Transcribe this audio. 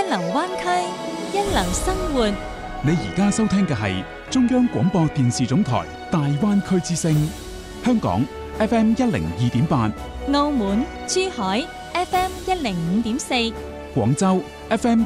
流灣區，一流生活。 你而家收聽嘅係中央廣播電視總台大灣區之聲，香港 FM 102.8， 澳門、珠海 FM 105.4， 廣州 FM